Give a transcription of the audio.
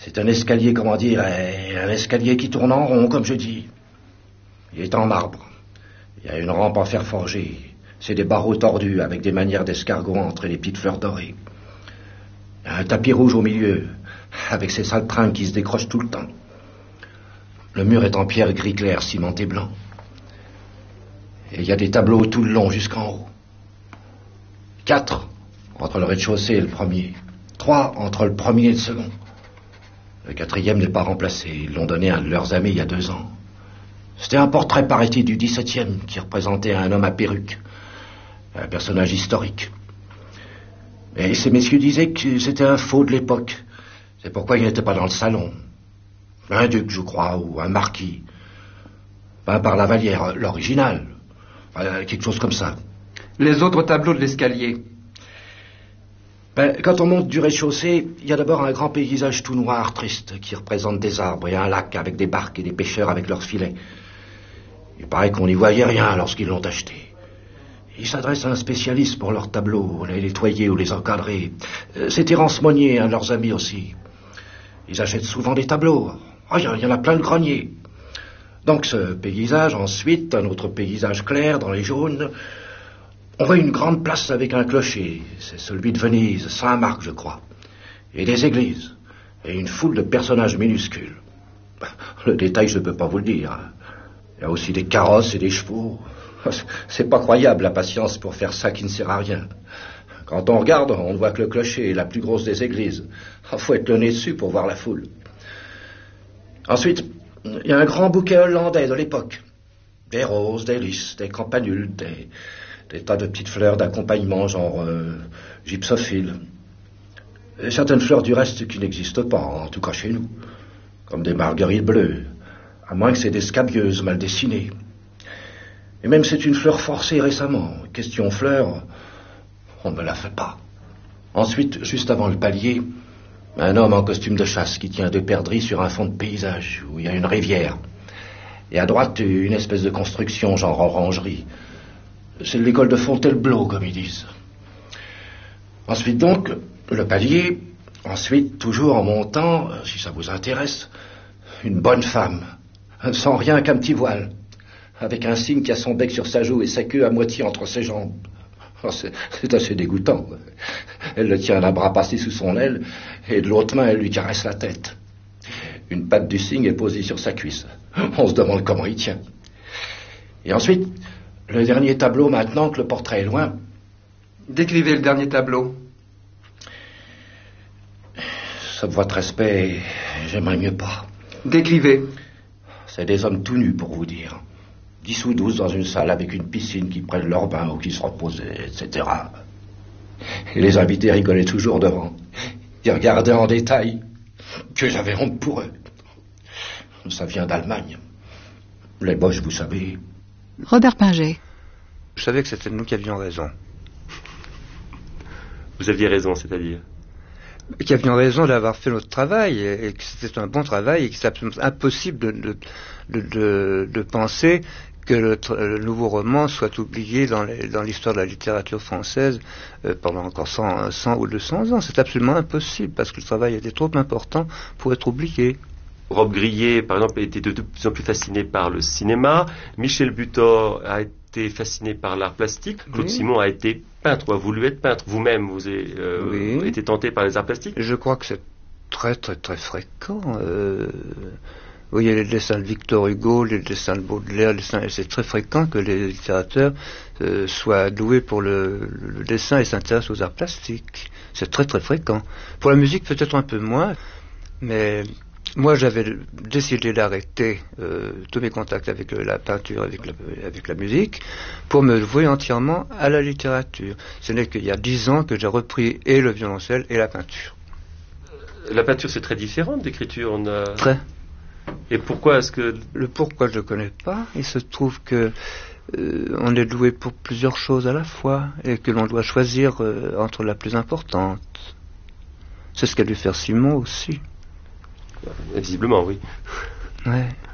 C'est un escalier, comment dire, un escalier qui tourne en rond, comme je dis. Il est en marbre. Il y a une rampe en fer forgé. C'est des barreaux tordus avec des manières d'escargot entre les petites fleurs dorées. Il y a un tapis rouge au milieu, avec ses saltringues qui se décrochent tout le temps. Le mur est en pierre gris clair, cimenté blanc. Et il y a des tableaux tout le long jusqu'en haut. 4 entre le rez-de-chaussée et le premier. 3 entre le premier et le second. Le 4e n'est pas remplacé. Ils l'ont donné à un de leurs amis il y a 2 ans. C'était un portrait, paraît-il, du 17e qui représentait un homme à perruque. Un personnage historique. Et ces messieurs disaient que c'était un faux de l'époque. C'est pourquoi il n'était pas dans le salon. Un duc, je crois, ou un marquis. Peint par Lavallière, l'original. Quelque chose comme ça. Les autres tableaux de l'escalier. Quand on monte du rez-de-chaussée, il y a d'abord un grand paysage tout noir, triste, qui représente des arbres et un lac avec des barques et des pêcheurs avec leurs filets. Il paraît qu'on n'y voyait rien lorsqu'ils l'ont acheté. Ils s'adressent à un spécialiste pour leurs tableaux, les nettoyer ou les encadrer. C'est Terence Monnier, un de leurs amis aussi. Ils achètent souvent des tableaux. Il y en a plein de greniers. Donc ce paysage, ensuite, un autre paysage clair dans les jaunes. On voit une grande place avec un clocher. C'est celui de Venise, Saint-Marc, je crois. Et des églises. Et une foule de personnages minuscules. Le détail, je ne peux pas vous le dire. Il y a aussi des carrosses et des chevaux. C'est pas croyable, la patience pour faire ça qui ne sert à rien. Quand on regarde, on ne voit que le clocher est la plus grosse des églises. Il faut être le nez dessus pour voir la foule. Ensuite, il y a un grand bouquet hollandais de l'époque. Des roses, des lys, des campanules, des tas de petites fleurs d'accompagnement, genre gypsophile. Et certaines fleurs du reste qui n'existent pas, en tout cas chez nous. Comme des marguerites bleues, à moins que c'est des scabieuses mal dessinées. Et même c'est une fleur forcée récemment. Question fleur, on ne me la fait pas. Ensuite, juste avant le palier, un homme en costume de chasse qui tient 2 perdrix sur un fond de paysage où il y a une rivière. Et à droite, une espèce de construction genre orangerie. C'est l'école de Fontainebleau, comme ils disent. Ensuite donc, le palier. Ensuite, toujours en montant, si ça vous intéresse, une bonne femme, sans rien qu'un petit voile, avec un cygne qui a son bec sur sa joue et sa queue à moitié entre ses jambes. C'est assez dégoûtant. Elle le tient d'un bras passé sous son aile, et de l'autre main, elle lui caresse la tête. Une patte du cygne est posée sur sa cuisse. On se demande comment il tient. Et ensuite, le dernier tableau, maintenant que le portrait est loin. Décrivez le dernier tableau. Sauf votre respect, j'aimerais mieux pas. Décrivez. C'est des hommes tout nus, pour vous dire. 10 ou 12 dans une salle avec une piscine qui prennent leur bain ou qui se reposent, etc. Et les invités rigolaient toujours devant. Ils regardaient en détail. Que j'avais honte pour eux. Ça vient d'Allemagne. Les Boches, vous savez. Robert Pinget. Je savais que c'était nous qui avions raison. Vous aviez raison, c'est-à-dire? Qui avions raison d'avoir fait notre travail et que c'était un bon travail et que c'est absolument impossible de penser que le nouveau roman soit oublié dans l'histoire de la littérature française pendant encore 100 ou 200 ans. C'est absolument impossible parce que le travail était trop important pour être oublié. Rob Grillet, par exemple, était de plus en plus fasciné par le cinéma. Michel Butor a été fasciné par l'art plastique. Claude Simon a été peintre, ou a voulu être peintre. Vous-même, vous avez été tenté par les arts plastiques? Je crois que c'est très très très fréquent. Vous voyez les dessins de Victor Hugo, les dessins de Baudelaire, c'est très fréquent que les littérateurs soient doués pour le dessin et s'intéressent aux arts plastiques. C'est très très fréquent. Pour la musique, peut-être un peu moins, mais moi j'avais décidé d'arrêter tous mes contacts avec la peinture, avec la musique, pour me vouer entièrement à la littérature. Ce n'est qu'il y a 10 ans que j'ai repris et le violoncelle et la peinture. La peinture, c'est très différent de l'écriture. Très. Et pourquoi est-ce que... Le pourquoi, je ne le connais pas. Il se trouve que on est doué pour plusieurs choses à la fois et que l'on doit choisir entre la plus importante. C'est ce qu'a dû faire Simon aussi. Visiblement, oui. Ouais.